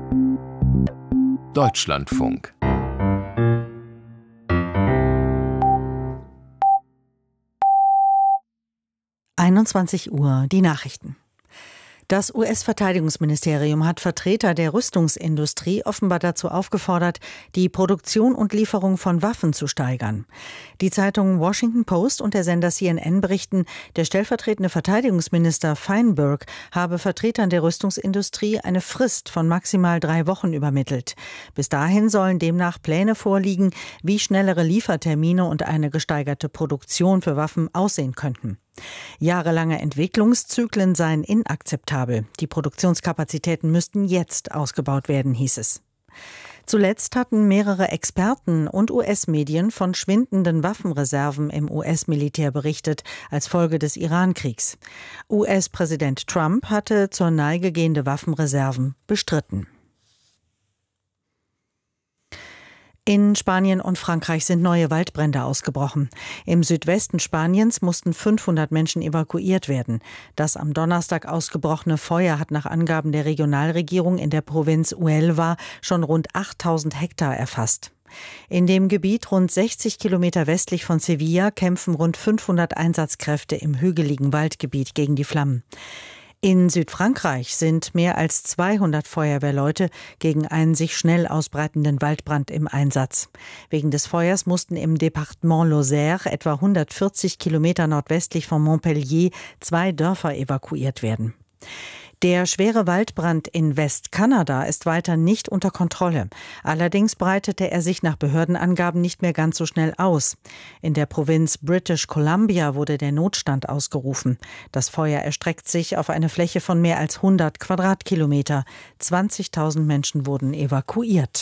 Deutschlandfunk. Uhr, die Nachrichten. Das US-Verteidigungsministerium hat Vertreter der Rüstungsindustrie offenbar dazu aufgefordert, die Produktion und Lieferung von Waffen zu steigern. Die Zeitungen Washington Post und der Sender CNN berichten, der stellvertretende Verteidigungsminister Feinberg habe Vertretern der Rüstungsindustrie eine Frist von maximal 3 Wochen übermittelt. Bis dahin sollen demnach Pläne vorliegen, wie schnellere Liefertermine und eine gesteigerte Produktion für Waffen aussehen könnten. Jahrelange Entwicklungszyklen seien inakzeptabel. Die Produktionskapazitäten müssten jetzt ausgebaut werden, hieß es. Zuletzt hatten mehrere Experten und US-Medien von schwindenden Waffenreserven im US-Militär berichtet, als Folge des Iran-Kriegs. US-Präsident Trump hatte zur Neige gehende Waffenreserven bestritten. In Spanien und Frankreich sind neue Waldbrände ausgebrochen. Im Südwesten Spaniens mussten 500 Menschen evakuiert werden. Das am Donnerstag ausgebrochene Feuer hat nach Angaben der Regionalregierung in der Provinz Huelva schon rund 8000 Hektar erfasst. In dem Gebiet rund 60 Kilometer westlich von Sevilla kämpfen rund 500 Einsatzkräfte im hügeligen Waldgebiet gegen die Flammen. In Südfrankreich sind mehr als 200 Feuerwehrleute gegen einen sich schnell ausbreitenden Waldbrand im Einsatz. Wegen des Feuers mussten im Departement Lozère, etwa 140 Kilometer nordwestlich von Montpellier, 2 Dörfer evakuiert werden. Der schwere Waldbrand in Westkanada ist weiter nicht unter Kontrolle. Allerdings breitete er sich nach Behördenangaben nicht mehr ganz so schnell aus. In der Provinz British Columbia wurde der Notstand ausgerufen. Das Feuer erstreckt sich auf eine Fläche von mehr als 100 Quadratkilometer. 20.000 Menschen wurden evakuiert.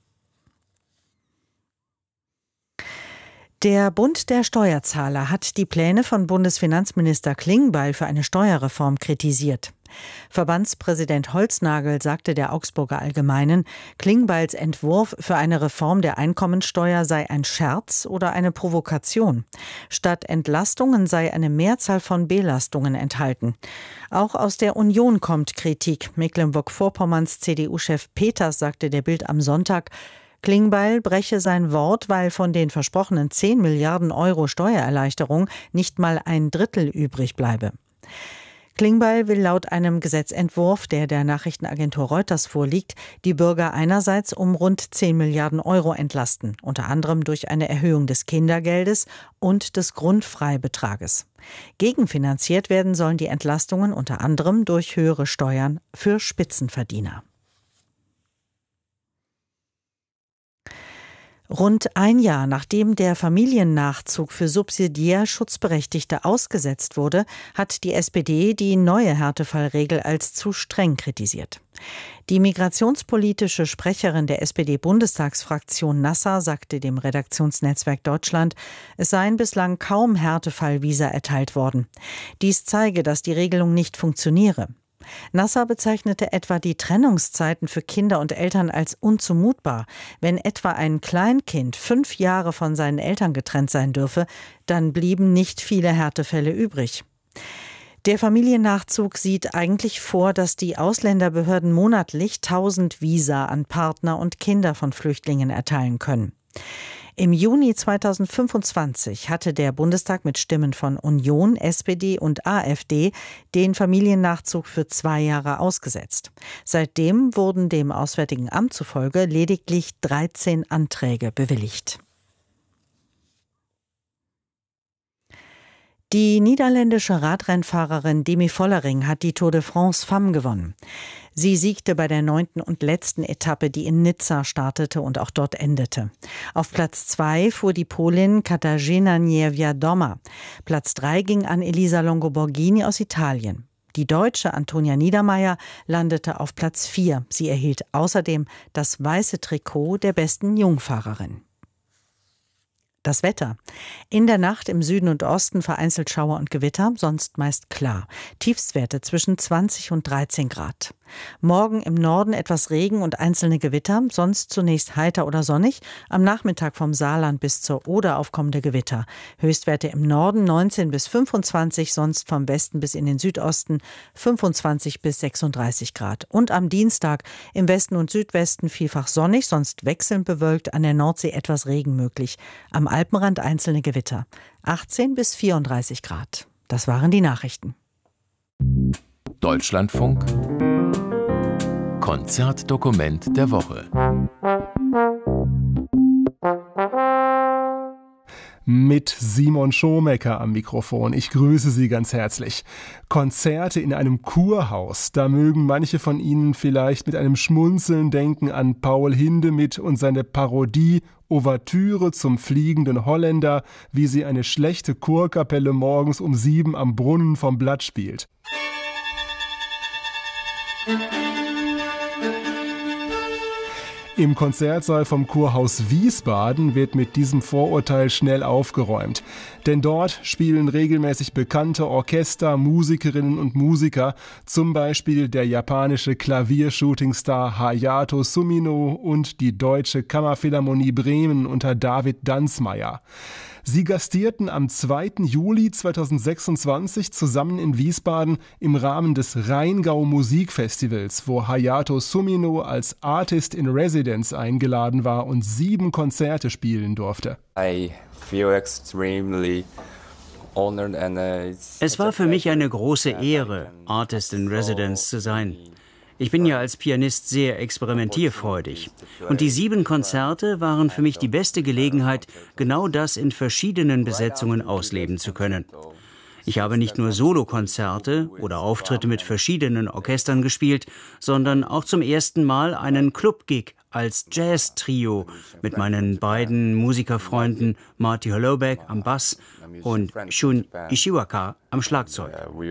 Der Bund der Steuerzahler hat die Pläne von Bundesfinanzminister Klingbeil für eine Steuerreform kritisiert. Verbandspräsident Holznagel sagte der Augsburger Allgemeinen, Klingbeils Entwurf für eine Reform der Einkommensteuer sei ein Scherz oder eine Provokation. Statt Entlastungen sei eine Mehrzahl von Belastungen enthalten. Auch aus der Union kommt Kritik. Mecklenburg-Vorpommerns CDU-Chef Peters sagte der Bild am Sonntag, Klingbeil breche sein Wort, weil von den versprochenen 10 Milliarden Euro Steuererleichterung nicht mal ein Drittel übrig bleibe. Klingbeil will laut einem Gesetzentwurf, der der Nachrichtenagentur Reuters vorliegt, die Bürger einerseits um rund 10 Milliarden Euro entlasten, unter anderem durch eine Erhöhung des Kindergeldes und des Grundfreibetrages. Gegenfinanziert werden sollen die Entlastungen unter anderem durch höhere Steuern für Spitzenverdiener. Rund ein Jahr nachdem der Familiennachzug für subsidiär Schutzberechtigte ausgesetzt wurde, hat die SPD die neue Härtefallregel als zu streng kritisiert. Die migrationspolitische Sprecherin der SPD-Bundestagsfraktion Nasser sagte dem Redaktionsnetzwerk Deutschland, es seien bislang kaum Härtefallvisa erteilt worden. Dies zeige, dass die Regelung nicht funktioniere. Nasser bezeichnete etwa die Trennungszeiten für Kinder und Eltern als unzumutbar. Wenn etwa ein Kleinkind 5 Jahre von seinen Eltern getrennt sein dürfe, dann blieben nicht viele Härtefälle übrig. Der Familiennachzug sieht eigentlich vor, dass die Ausländerbehörden monatlich 1000 Visa an Partner und Kinder von Flüchtlingen erteilen können. Im Juni 2025 hatte der Bundestag mit Stimmen von Union, SPD und AfD den Familiennachzug für 2 Jahre ausgesetzt. Seitdem wurden dem Auswärtigen Amt zufolge lediglich 13 Anträge bewilligt. Die niederländische Radrennfahrerin Demi Vollering hat die Tour de France Femmes gewonnen. Sie siegte bei der 9. und letzten Etappe, die in Nizza startete und auch dort endete. Auf Platz 2 fuhr die Polin Katarzyna Niewiadoma. Platz 3 ging an Elisa Longo-Borghini aus Italien. Die Deutsche Antonia Niedermeier landete auf Platz 4. Sie erhielt außerdem das weiße Trikot der besten Jungfahrerin. Das Wetter. In der Nacht im Süden und Osten vereinzelt Schauer und Gewitter, sonst meist klar. Tiefstwerte zwischen 20 und 13 Grad. Morgen im Norden etwas Regen und einzelne Gewitter, sonst zunächst heiter oder sonnig. Am Nachmittag vom Saarland bis zur Oder aufkommende Gewitter. Höchstwerte im Norden 19 bis 25, sonst vom Westen bis in den Südosten 25 bis 36 Grad. Und am Dienstag im Westen und Südwesten vielfach sonnig, sonst wechselnd bewölkt, an der Nordsee etwas Regen möglich. Am Alpenrand einzelne Gewitter. 18 bis 34 Grad. Das waren die Nachrichten. Deutschlandfunk Konzertdokument der Woche. Mit Simon Schomecker am Mikrofon. Ich grüße Sie ganz herzlich. Konzerte in einem Kurhaus. Da mögen manche von Ihnen vielleicht mit einem Schmunzeln denken an Paul Hindemith und seine Parodie Ouvertüre zum fliegenden Holländer, wie sie eine schlechte Chorkapelle morgens um 7 am Brunnen vom Blatt spielt. Im Konzertsaal vom Kurhaus Wiesbaden wird mit diesem Vorurteil schnell aufgeräumt. Denn dort spielen regelmäßig bekannte Orchester, Musikerinnen und Musiker, zum Beispiel der japanische Klaviershootingstar Hayato Sumino und die Deutsche Kammerphilharmonie Bremen unter David Danzmeier. Sie gastierten am 2. Juli 2026 zusammen in Wiesbaden im Rahmen des Rheingau Musikfestivals, wo Hayato Sumino als Artist in Residence eingeladen war und 7 Konzerte spielen durfte. Es war für mich eine große Ehre, Artist in Residence zu sein. Ich bin ja als Pianist sehr experimentierfreudig. Und die 7 Konzerte waren für mich die beste Gelegenheit, genau das in verschiedenen Besetzungen ausleben zu können. Ich habe nicht nur Solokonzerte oder Auftritte mit verschiedenen Orchestern gespielt, sondern auch zum ersten Mal einen Club-Gig als Jazz-Trio mit meinen beiden Musikerfreunden Marty Holoubek am Bass und Shun Ishiwaka am Schlagzeug.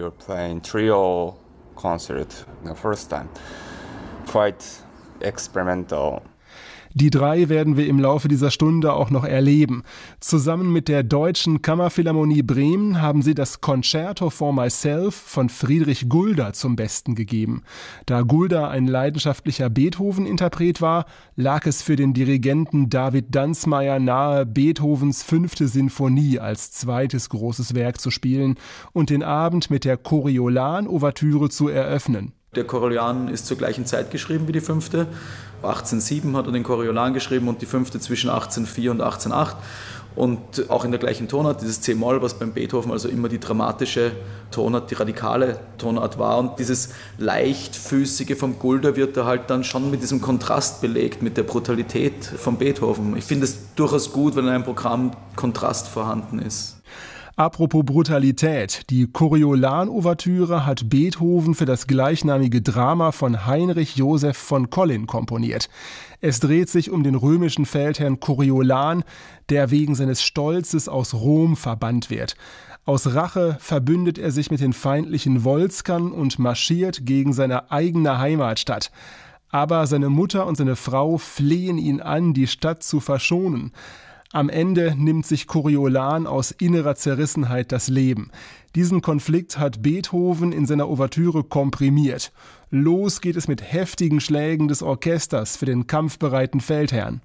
Concert the first time. Quite experimental. Die 3 werden wir im Laufe dieser Stunde auch noch erleben. Zusammen mit der Deutschen Kammerphilharmonie Bremen haben sie das Concerto for Myself von Friedrich Gulda zum Besten gegeben. Da Gulda ein leidenschaftlicher Beethoven-Interpret war, lag es für den Dirigenten David Danzmeier nahe, Beethovens 5. Sinfonie als zweites großes Werk zu spielen und den Abend mit der Coriolan-Ouvertüre zu eröffnen. Der Coriolan ist zur gleichen Zeit geschrieben wie die 5. 1807 hat er den Coriolan geschrieben und die 5. zwischen 1804 und 1808. Und auch in der gleichen Tonart, dieses C-Moll, was beim Beethoven also immer die dramatische Tonart, die radikale Tonart war. Und dieses leichtfüßige vom Gulda wird da halt dann schon mit diesem Kontrast belegt, mit der Brutalität von Beethoven. Ich finde es durchaus gut, wenn in einem Programm Kontrast vorhanden ist. Apropos Brutalität, die Coriolan-Ouvertüre hat Beethoven für das gleichnamige Drama von Heinrich Joseph von Collin komponiert. Es dreht sich um den römischen Feldherrn Coriolan, der wegen seines Stolzes aus Rom verbannt wird. Aus Rache verbündet er sich mit den feindlichen Volskern und marschiert gegen seine eigene Heimatstadt. Aber seine Mutter und seine Frau flehen ihn an, die Stadt zu verschonen. Am Ende nimmt sich Coriolan aus innerer Zerrissenheit das Leben. Diesen Konflikt hat Beethoven in seiner Ouvertüre komprimiert. Los geht es mit heftigen Schlägen des Orchesters für den kampfbereiten Feldherrn.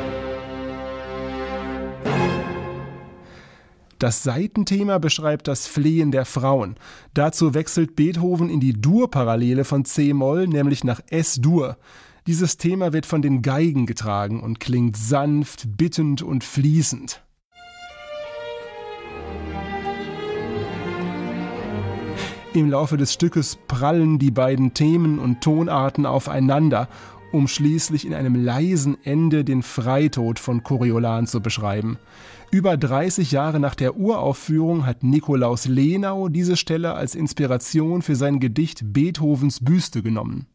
Das Saitenthema beschreibt das Flehen der Frauen. Dazu wechselt Beethoven in die Dur-Parallele von C-Moll, nämlich nach S-Dur. Dieses Thema wird von den Geigen getragen und klingt sanft, bittend und fließend. Im Laufe des Stückes prallen die beiden Themen und Tonarten aufeinander, um schließlich in einem leisen Ende den Freitod von Coriolan zu beschreiben. Über 30 Jahre nach der Uraufführung hat Nikolaus Lenau diese Stelle als Inspiration für sein Gedicht Beethovens Büste genommen.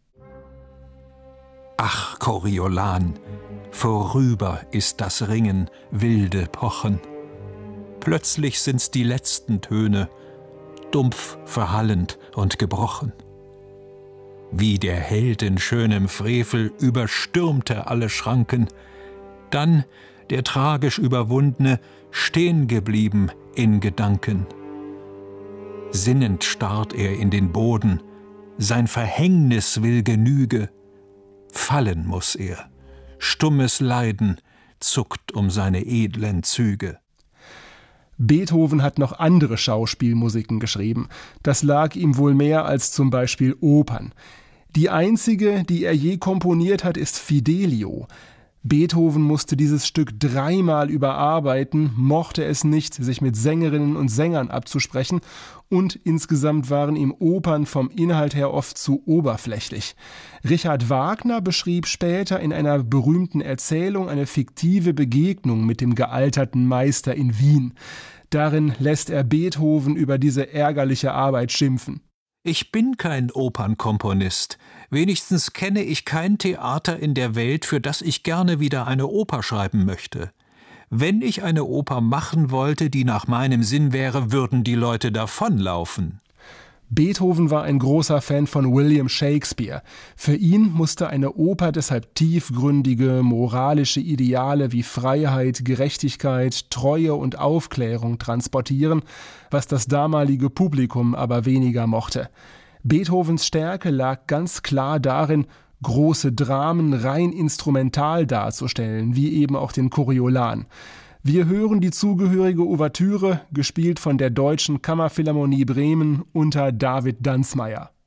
Ach, Coriolan, vorüber ist das Ringen, wilde Pochen. Plötzlich sind's die letzten Töne, dumpf, verhallend und gebrochen. Wie der Held in schönem Frevel überstürmte alle Schranken, dann der tragisch Überwundene stehen geblieben in Gedanken. Sinnend starrt er in den Boden, sein Verhängnis will Genüge. Fallen muß er, stummes Leiden zuckt um seine edlen Züge. Beethoven hat noch andere Schauspielmusiken geschrieben. Das lag ihm wohl mehr als zum Beispiel Opern. Die einzige, die er je komponiert hat, ist Fidelio. Beethoven musste dieses Stück 3-mal überarbeiten, mochte es nicht, sich mit Sängerinnen und Sängern abzusprechen, und insgesamt waren ihm Opern vom Inhalt her oft zu oberflächlich. Richard Wagner beschrieb später in einer berühmten Erzählung eine fiktive Begegnung mit dem gealterten Meister in Wien. Darin lässt er Beethoven über diese ärgerliche Arbeit schimpfen. Ich bin kein Opernkomponist. Wenigstens kenne ich kein Theater in der Welt, für das ich gerne wieder eine Oper schreiben möchte. Wenn ich eine Oper machen wollte, die nach meinem Sinn wäre, würden die Leute davonlaufen. Beethoven war ein großer Fan von William Shakespeare. Für ihn musste eine Oper deshalb tiefgründige, moralische Ideale wie Freiheit, Gerechtigkeit, Treue und Aufklärung transportieren, was das damalige Publikum aber weniger mochte. Beethovens Stärke lag ganz klar darin, große Dramen rein instrumental darzustellen, wie eben auch den Coriolan. Wir hören die zugehörige Ouvertüre, gespielt von der Deutschen Kammerphilharmonie Bremen unter David Danzmeier.